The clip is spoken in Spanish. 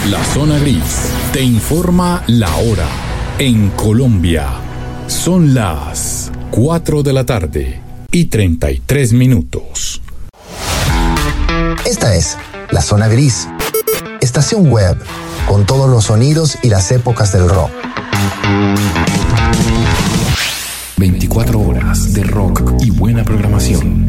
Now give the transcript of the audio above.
La Zona Gris te informa la hora. En Colombia son las 4 de la tarde y 33 minutos. Esta es La Zona Gris, estación web con todos los sonidos y las épocas del rock. 24 horas de rock y buena programación.